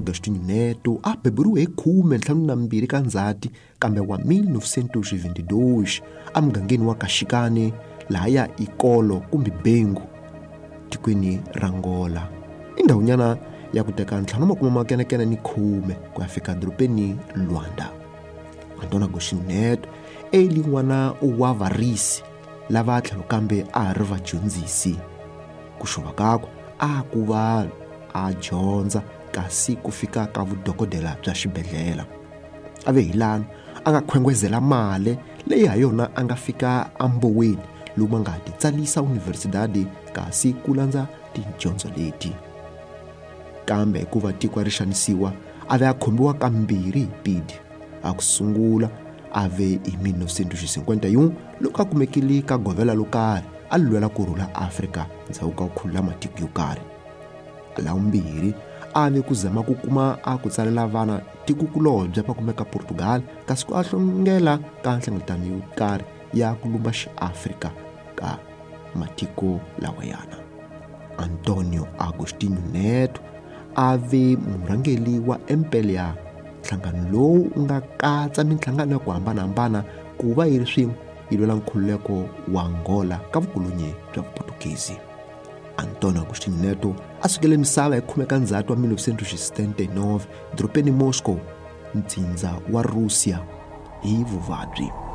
Agostinho Neto a beburiwe hi 12 ka Ndzhati kambe wa 1922 emugangeni wa Kaxikani laha ya Ikolo kumbe Bengu tikweni ra Angola. I ndhawunyana ya ku teka 510 ku ya fika dorobeni Luanda. Antona Agostinho Neto eli n'wana wa varisi lava tlhelo kambe a ha ri vadyondzisi. Ku xuva kakwe a ku va a dyondza kasi ku fika ka vudokodela bya xibedhlele. A ve hi lano a nga khwengwezela mali leyi ha yona a nga fika Amboweni lomu a nga titsalisa universidade kasi ku landza tidyondzo leti. Kambe hikuva tiko ri xanisiwa a ve a khombiwa kambirhi hi pidi. A ku sungula a ve hi 1951 loko a kumekile ka govela lo karhi a lwela ku rhula Afrika ndzhaku ka ku khulula matiko yo karhi. La vumbirhi a ve ku zama ku kuma a ku tsalela vana tikukulobye va kumeka Portugal kasi ku a hlongela ka nhlengeletano yo karhi ya ku lumba xiAfrika ka matiko lawayana. Antônio Agostinho Neto a ve murhangeri wa MPLA, nhlangano lowu nga katsa minhlangano ya ku hambanahambana ku va yi ri swin'we yi lwela nkhululeko wa Angola ka vukolonyi bya Vuportugizi. Antônio Agostinho Neto a sukele misava hi 10 ka Ndzhati wa 1979 dorobeni Moscow, ntsindza wa Russia hi vuvabyi.